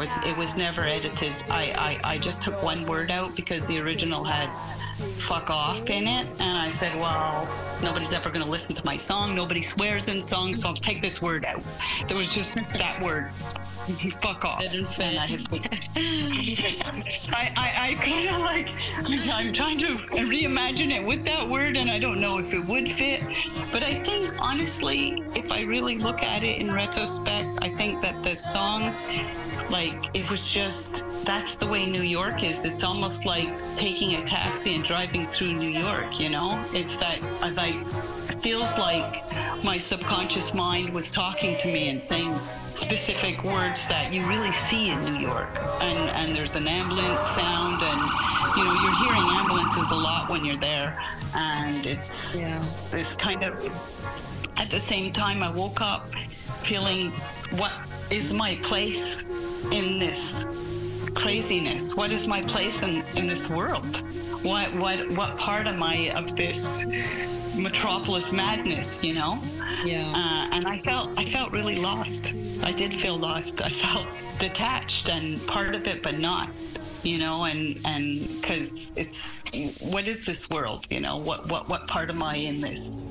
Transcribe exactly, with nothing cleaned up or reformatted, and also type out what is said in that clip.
was it was never edited. I, I, I just took one word out because the original had fuck off in it, and I said, well, nobody's ever going to listen to my song. Nobody swears in songs, so I'll take this word out. There was just that word. Fuck off. Didn't fit. And I, had, I, I, I kind of like, I'm trying to reimagine it with that word, and I don't know if it would fit. But I think, honestly, if I really look at it in retrospect, I think that the song, like, it was just, that's the way New York is. It's almost like taking a taxi and driving through New York, you know? It's that, like, it feels like my subconscious mind was talking to me and saying specific words that you really see in New York. And and there's an ambulance sound, and you know, you're hearing ambulances a lot when you're there. And it's yeah. it's kind of, at the same time, I woke up feeling, what is my place in this craziness? What is my place in, in this world? What what what part am I of this metropolis madness, you know? Yeah. Uh, and I felt I felt really lost. I did feel lost. I felt detached and part of it, but not, you know, and and because it's, what is this world, you know? What what what part am I in this